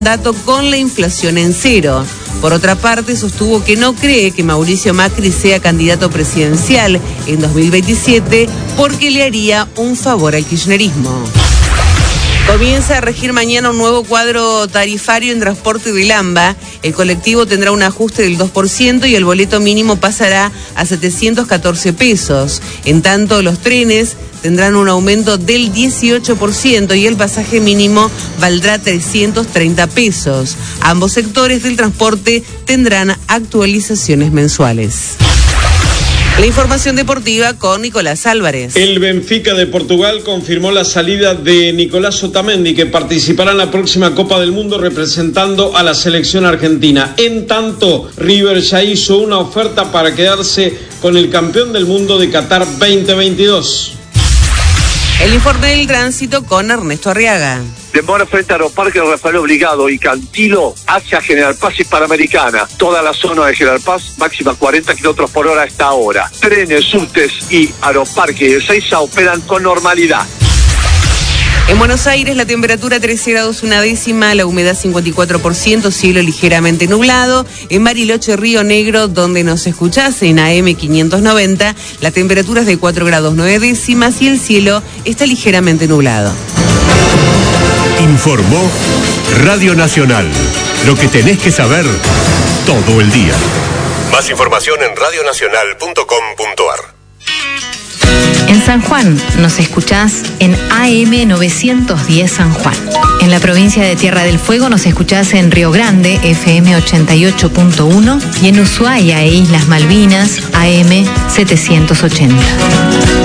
dato con la inflación en cero. Por otra parte, sostuvo que no cree que Mauricio Macri sea candidato presidencial en 2027 porque le haría un favor al kirchnerismo. Comienza a regir mañana un nuevo cuadro tarifario en transporte del AMBA. El colectivo tendrá un ajuste del 2% y el boleto mínimo pasará a 714 pesos. En tanto, los trenes tendrán un aumento del 18% y el pasaje mínimo valdrá 330 pesos. Ambos sectores del transporte tendrán actualizaciones mensuales. La información deportiva con Nicolás Álvarez. El Benfica de Portugal confirmó la salida de Nicolás Otamendi, que participará en la próxima Copa del Mundo representando a la selección argentina. En tanto, River ya hizo una oferta para quedarse con el campeón del mundo de Qatar 2022. El informe del tránsito con Ernesto Arriaga. Demora frente a Aeroparque Rafael Obligado y Cantilo hacia General Paz y Panamericana. Toda la zona de General Paz, máxima 40 kilómetros por hora a esta hora. Trenes, subtes y Aeroparque y Ezeiza operan con normalidad. En Buenos Aires la temperatura 13 grados una décima, la humedad 54%, cielo ligeramente nublado. En Bariloche, Río Negro, donde nos escuchás en AM 590, la temperatura es de 4 grados 9 décimas y el cielo está ligeramente nublado. Informó Radio Nacional. Lo que tenés que saber todo el día. Más información en radionacional.com.ar. En San Juan nos escuchás en AM 910 San Juan. En la provincia de Tierra del Fuego nos escuchás en Río Grande, FM 88.1, y en Ushuaia e Islas Malvinas, AM 780.